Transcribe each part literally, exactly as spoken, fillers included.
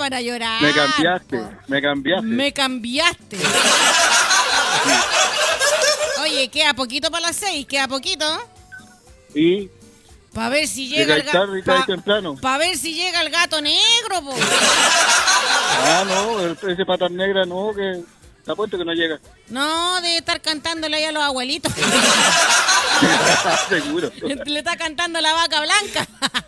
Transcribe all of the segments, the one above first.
para llorar. Me cambiaste, po. me cambiaste. Me cambiaste. Oye, queda poquito para las seis, queda poquito. Y Para ver si llega el tarde y gato. cae temprano. Para ver si llega el gato negro, po. Ah, no, el, ese patas negra no, que te apuesto que no llega. No, debe estar cantándole ahí a los abuelitos. Seguro. Le está cantando la vaca blanca.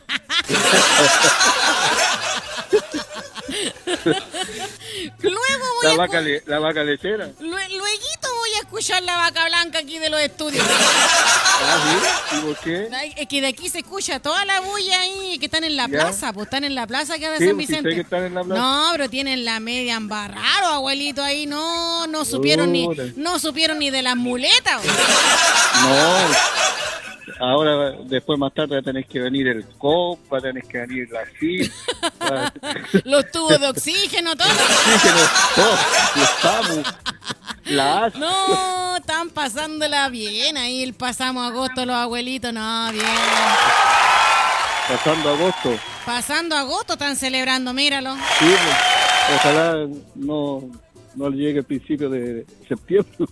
Luego voy La a vaca, escu- le, la vaca lechera. lue- lueguito voy a escuchar la vaca blanca aquí de los estudios. Ah, ¿sí? ¿Y por qué? Ay, es que de aquí se escucha toda la bulla ahí que están en la ¿Ya? plaza, pues están en la plaza que de Sí, San pues, sí sé Vicente. que están en la plaza. No, pero tienen la media embarrada, abuelito, ahí no, no supieron ni, Puta. no supieron ni de las muletas. No. Ahora, después más tarde va a tener que venir el C O P, va a tener que venir la C I F, Los tubos de oxígeno, todo. los PAMU, la A S. No, están pasándola bien ahí, el pasamos agosto los abuelitos, no, bien. Pasando agosto. Pasando agosto están celebrando, míralo. Sí, pues, ojalá no, no le llegue el principio de septiembre.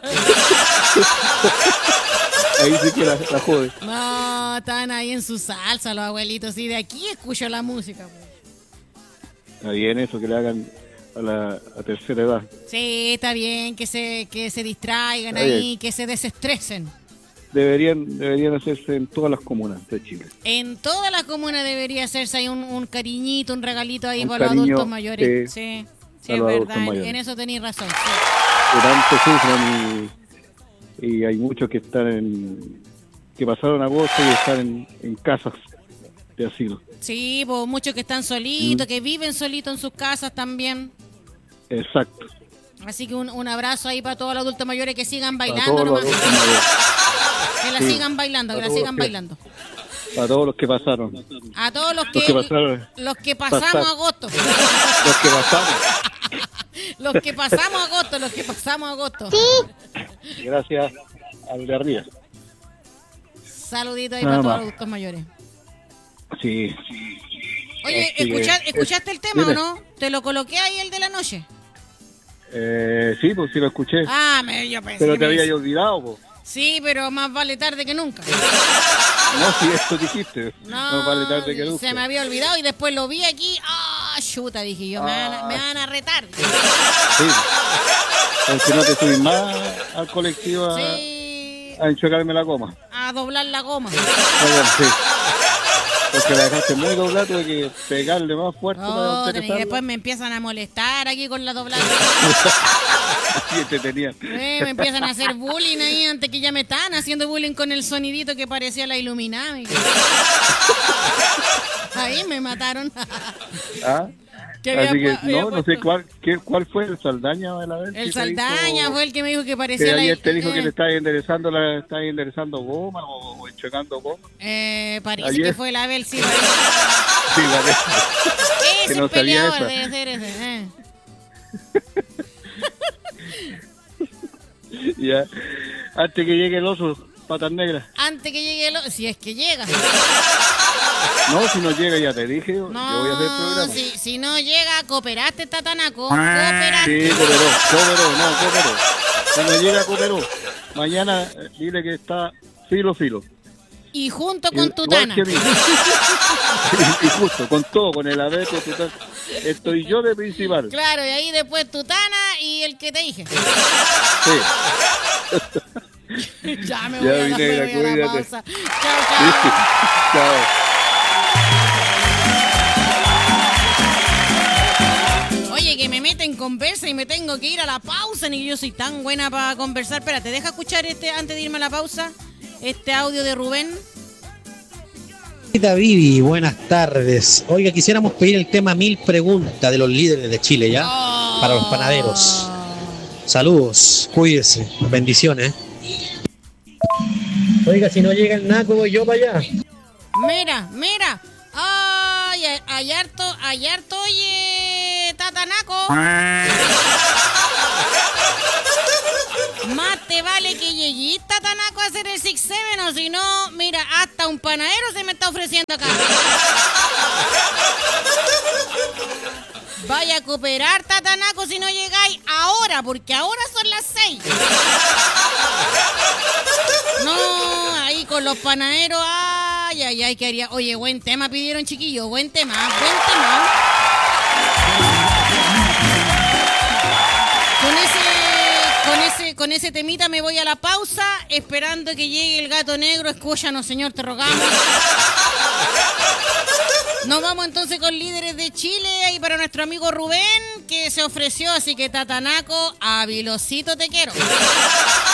Ahí sí que la, la jode. No, están ahí en su salsa los abuelitos, y de aquí escucho la música. Pues. Está bien eso, que le hagan a la a tercera edad. Sí, está bien, que se, que se distraigan Está ahí, bien. que se desestresen. Deberían, deberían hacerse en todas las comunas de Chile. En todas las comunas debería hacerse ahí un, un cariñito, un regalito ahí Un para los cariño, adultos mayores. sí, Sí, sí, a es los verdad, adultos en, mayores. en eso tenéis razón. Sí. Que tanto sufren y, y hay muchos que están en que pasaron agosto y están en, en casas de asilo. Sí, pues muchos que están solitos, Mm. que viven solitos en sus casas también. Exacto. Así que un, un abrazo ahí para todos los adultos mayores que sigan Para bailando todos los nomás. adultos mayores, Que la sí. sigan bailando, que Para la todos sigan los que- bailando. para todos los que pasaron. A todos los que, Los que pasaron. los que pasamos Pasar. agosto. Los que pasaron. Los que pasamos agosto, los que pasamos agosto. Gracias al de arriba. Saludito ahí Nada para todos más. los adultos mayores. Sí. Oye, Así que- ¿escucha- ¿escuchaste el tema Dime. o no? ¿Te lo coloqué ahí el de la noche? Eh, sí, pues sí lo escuché. Ah, me, yo pensé pero que te me había dice- olvidado, pues. Sí, pero más vale tarde que nunca. No, si esto dijiste. No, No, vale tarde que nunca. se me había olvidado y después lo vi aquí. ¡Ah, chuta! Dije yo, me, van a, me van a retar. Sí. Porque no te subís más al colectivo a, Sí, a enchocarme la goma. a doblar la goma. La goma, sí. Porque la dejaste muy doblada, tuve que pegarle más fuerte para Oh, y enderezarla. después me empiezan a molestar aquí con la doblada. Así te tenía. Eh, me empiezan a hacer bullying ahí antes que ya me estaban haciendo bullying con el sonidito que parecía la iluminada. Ahí me mataron. ¿Ah? Que había Así que pu- había no, no sé puesto- cuál, qué, cuál fue el Saldaña de la vez. El que te Saldaña dijo- fue el que me dijo que Que parecía la ayer te dijo que eh, le estaba enderezando, la, estaba enderezando goma o, o enchocando goma. eh, parece Ayer. que fue la Abel, sí. parece. Sí, la vez. Ese Que no sabía peleador esa. debe ser ese. eh. Ya. Antes que llegue el oso, patas negras. Antes que llegue el... o- Si es que llega. No, si no llega, ya te dije, yo, yo voy a hacer No, programa. si, si no llega, cooperaste, Tatanaco. Cooperaste. Sí, cooperó, cooperó, no, cooperó. Cuando llega, cooperó. Mañana, eh, dile que está filo, filo. Y junto con Igual Tutana. que a mí. Y justo, con todo, con el abeto, Tutana. Estoy yo de principal. Claro, y ahí después Tutana y el que te dije. Sí. Ya me Ya, voy a la, mi negra, me voy a la cuídate. pausa. Chao, chao. Chao. Oye, que me meten conversa y me tengo que ir a la pausa, ni que yo soy tan buena para conversar. Espérate, deja escuchar este antes de irme a la pausa, este audio de Rubén. Vivi, buenas tardes. Oiga, quisiéramos pedir el tema Mil Preguntas de los líderes de Chile, ¿ya? Oh. Para los panaderos. Saludos, cuídese, bendiciones. Oiga, si no llega el naco, voy yo para allá. Mira, mira. Ay, hay- hay harto, hay harto, oye, Tatanaco. Más te vale que llegues, Tatanaco, a hacer el six seven, o si no, mira, hasta un panadero se me está ofreciendo acá. Vaya a cooperar, Tatanaco, si no llegáis ahora, porque ahora son las seis. No, ahí con los panaderos, ay, ay, ay, que haría. Oye, buen tema pidieron, chiquillos, buen tema, buen tema. Con ese, con ese, con ese temita me voy a la pausa, esperando que llegue el gato negro. Escúchanos, señor, te rogamos. Nos vamos entonces con líderes de Chile y para nuestro amigo Rubén, que se ofreció, así que Tatanaco, a Vilocito te quiero.